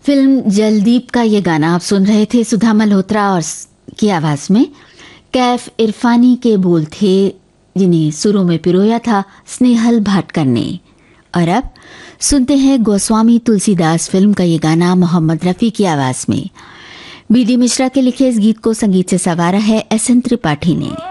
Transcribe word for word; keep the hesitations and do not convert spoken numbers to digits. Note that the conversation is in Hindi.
फिल्म जलदीप का ये गाना आप सुन रहे थे सुधा मल्होत्रा और की आवाज में। कैफ इरफानी के बोल थे जिन्हें सुरों में पिरोया था स्नेहल भाटकर ने। और अब सुनते हैं गोस्वामी तुलसीदास फिल्म का ये गाना मोहम्मद रफ़ी की आवाज में। बी डी मिश्रा के लिखे इस गीत को संगीत से सवारा है एस एन त्रिपाठी ने।